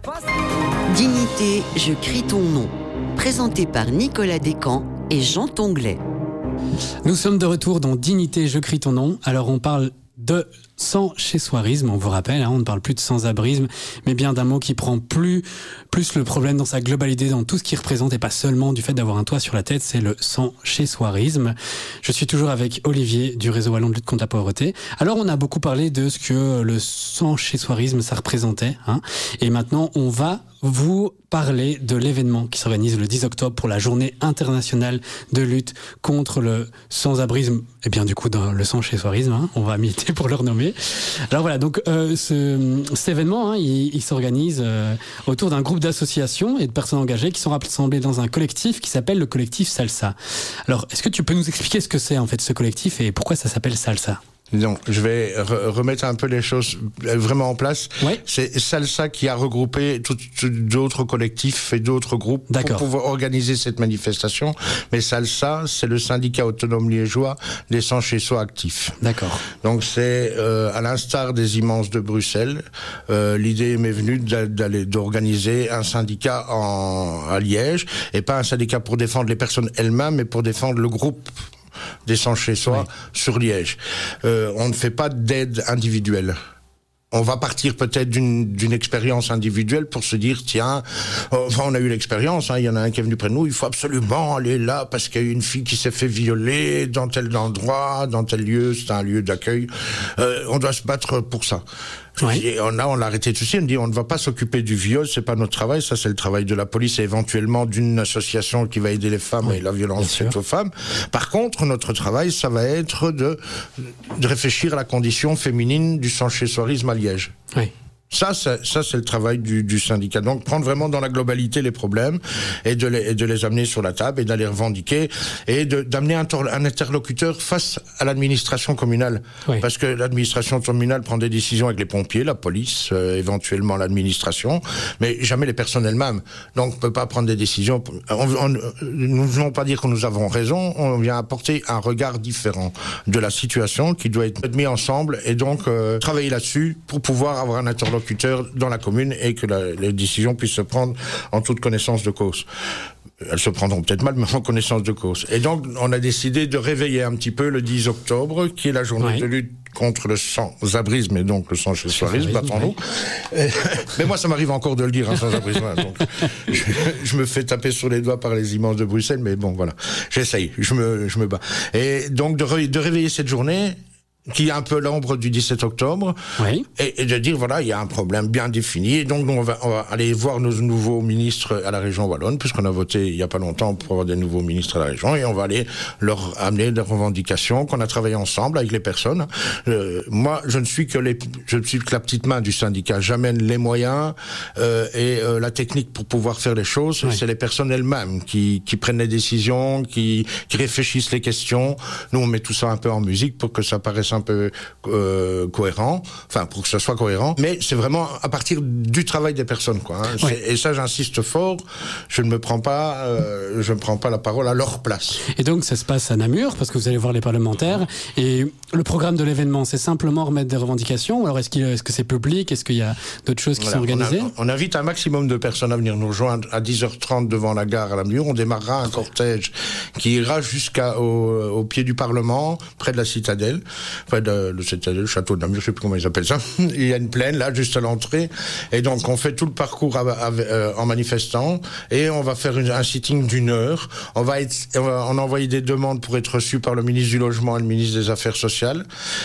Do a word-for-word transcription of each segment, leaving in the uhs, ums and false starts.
Dignité, je crie ton nom. Présenté par Nicolas Descamps et Jean Tonglet. Nous sommes de retour dans Dignité, je crie ton nom. Alors on parle de sans-chez-soirisme, on vous rappelle, hein, on ne parle plus de sans-abrisme, mais bien d'un mot qui prend plus, plus le problème dans sa globalité, dans tout ce qu'il représente, et pas seulement du fait d'avoir un toit sur la tête, c'est le sans-chez-soirisme. Je suis toujours avec Olivier du réseau wallon de lutte contre la pauvreté. Alors on a beaucoup parlé de ce que le sans-chez-soirisme ça représentait, hein, et maintenant on va vous parler de l'événement qui s'organise le dix octobre pour la journée internationale de lutte contre le sans-abrisme, et bien du coup dans le sans-chez-soirisme, hein, on va militer pour le renommer. Alors voilà, donc euh, ce, cet événement, hein, il, il s'organise euh, autour d'un groupe d'associations et de personnes engagées qui sont rassemblées dans un collectif qui s'appelle le collectif Salsa. Alors, est-ce que tu peux nous expliquer ce que c'est en fait ce collectif et pourquoi ça s'appelle Salsa ? Donc, je vais re- remettre un peu les choses vraiment en place. Ouais. C'est Salsa qui a regroupé tout, tout, d'autres collectifs et d'autres groupes D'accord. pour pouvoir organiser cette manifestation. Mais Salsa, c'est le syndicat autonome liégeois des sans-chez-soi actifs. D'accord. Donc, c'est euh, à l'instar des immenses de Bruxelles, euh, l'idée m'est venue d'aller d'organiser un syndicat en, à Liège, et pas un syndicat pour défendre les personnes elles-mêmes, mais pour défendre le groupe des sans-chez-soi, oui, sur Liège. Euh, on ne fait pas d'aide individuelle. On va partir peut-être d'une, d'une expérience individuelle pour se dire, tiens, enfin, on a eu l'expérience, hein, il y en a un qui est venu près de nous, il faut absolument aller là parce qu'il y a eu une fille qui s'est fait violer dans tel endroit, dans tel lieu, c'est un lieu d'accueil. Euh, on doit se battre pour ça. Oui. Et on a, on l'a arrêté tout de suite, on dit on ne va pas s'occuper du viol, c'est pas notre travail, ça c'est le travail de la police et éventuellement d'une association qui va aider les femmes, oui, et la violence faite aux femmes. Par contre, notre travail, ça va être de, de réfléchir à la condition féminine du sans-chez-soirisme à Liège. Oui. Ça, ça, ça, c'est le travail du, du syndicat. Donc, prendre vraiment dans la globalité les problèmes et de les, et de les amener sur la table et d'aller revendiquer et de, d'amener un, tor- un interlocuteur face à l'administration communale. Oui. Parce que l'administration communale prend des décisions avec les pompiers, la police, euh, éventuellement l'administration, mais jamais les personnes elles-mêmes. Donc, on peut pas prendre des décisions. On, on, nous ne voulons pas dire que nous avons raison, on vient apporter un regard différent de la situation qui doit être mis ensemble et donc euh, travailler là-dessus pour pouvoir avoir un interlocuteur dans la commune et que la, les décisions puissent se prendre en toute connaissance de cause. Elles se prendront peut-être mal, mais en connaissance de cause. Et donc, on a décidé de réveiller un petit peu le dix octobre, qui est la journée oui. de lutte contre le sans-abrisme et donc le sans-chez-soirisme, battons-nous. Oui. Mais moi, ça m'arrive encore de le dire, hein, sans-abrisme. Donc, je, je me fais taper sur les doigts par les immenses de Bruxelles, mais bon, voilà. J'essaye, je me, je me bats. Et donc, de, ré, de réveiller cette journée, qui est un peu l'ombre du dix-sept octobre, oui. et, et de dire, voilà, il y a un problème bien défini, et donc on va, on va aller voir nos nouveaux ministres à la région wallonne, puisqu'on a voté il y a pas longtemps pour avoir des nouveaux ministres à la région, et on va aller leur amener des revendications qu'on a travaillé ensemble avec les personnes. Euh, moi, je ne suis que les, je ne suis que la petite main du syndicat. J'amène les moyens euh, et euh, la technique pour pouvoir faire les choses. Oui. C'est les personnes elles-mêmes qui, qui prennent les décisions, qui, qui réfléchissent les questions. Nous, on met tout ça un peu en musique pour que ça paraisse un un peu euh, cohérent, enfin pour que ce soit cohérent, mais c'est vraiment à partir du travail des personnes, quoi. Hein. Oui. Et ça, j'insiste fort. Je ne me prends pas, euh, je ne prends pas la parole à leur place. Et donc ça se passe à Namur parce que vous allez voir les parlementaires. Et le programme de l'événement, c'est simplement remettre des revendications. Ou alors est-ce, qu'il, est-ce que c'est public? Est-ce qu'il y a d'autres choses qui voilà, sont organisées? on, a, on invite un maximum de personnes à venir nous rejoindre à dix heures trente devant la gare à Namur. On démarrera un cortège qui ira jusqu'au au pied du Parlement, près de la citadelle. Près de le, le château de Namur, je ne sais plus comment ils appellent ça. Il y a une plaine là, juste à l'entrée. Et donc, on fait tout le parcours à, à, à, en manifestant. Et on va faire une, un sitting d'une heure. On va, être, on va on a envoyé des demandes pour être reçus par le ministre du Logement et le ministre des Affaires sociales.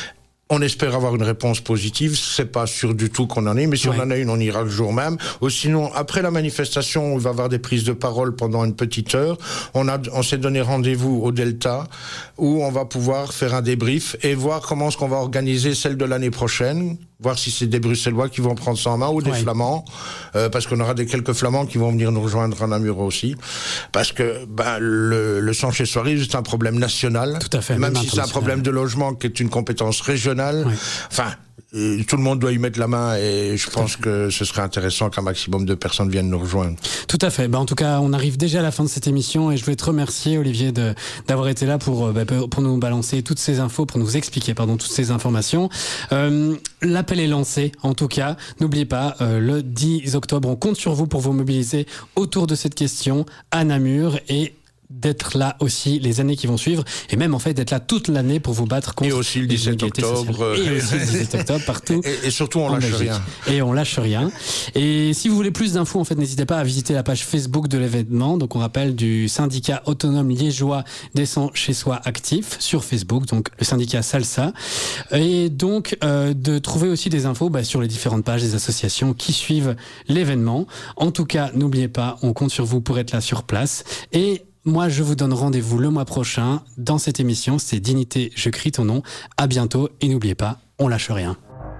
On espère avoir une réponse positive. C'est pas sûr du tout qu'on en ait, mais si ouais. on en a une, on ira le jour même. Ou sinon, après la manifestation, on va avoir des prises de parole pendant une petite heure. On a, on s'est donné rendez-vous au Delta, où on va pouvoir faire un débrief et voir comment est-ce qu'on va organiser celle de l'année prochaine. Voir si c'est des Bruxellois qui vont prendre ça en main ou des ouais. Flamands, euh, parce qu'on aura des quelques Flamands qui vont venir nous rejoindre à Namur aussi, parce que ben, le, le sans-chez-soirisme c'est un problème national, tout à fait, même, même si c'est un problème de logement qui est une compétence régionale. Ouais. Enfin, Et tout le monde doit y mettre la main et je pense que ce serait intéressant qu'un maximum de personnes viennent nous rejoindre. Tout à fait. Ben, en tout cas, on arrive déjà à la fin de cette émission et je voulais te remercier, Olivier, de, d'avoir été là pour, ben, pour nous balancer toutes ces infos, pour nous expliquer, pardon, toutes ces informations. Euh, l'appel est lancé, en tout cas. N'oubliez pas, euh, le dix octobre, on compte sur vous pour vous mobiliser autour de cette question à Namur et d'être là aussi les années qui vont suivre et même en fait d'être là toute l'année pour vous battre contre et aussi le dix-sept octobre et aussi le dix-sept octobre partout et, et surtout on lâche rien et on lâche rien et si vous voulez plus d'infos en fait n'hésitez pas à visiter la page Facebook de l'événement. Donc on rappelle du syndicat autonome liégeois des sans chez soi actifs sur Facebook, donc le syndicat Salsa, et donc euh, de trouver aussi des infos bah, sur les différentes pages des associations qui suivent l'événement. En tout cas n'oubliez pas, on compte sur vous pour être là sur place et moi, je vous donne rendez-vous le mois prochain dans cette émission. C'est Dignité, je crie ton nom. À bientôt et n'oubliez pas, on lâche rien.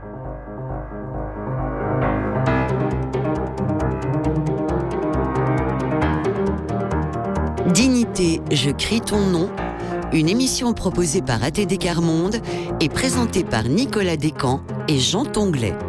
Dignité, je crie ton nom. Une émission proposée par A T D Quart Monde et présentée par Nicolas Descamps et Jean Tonglet.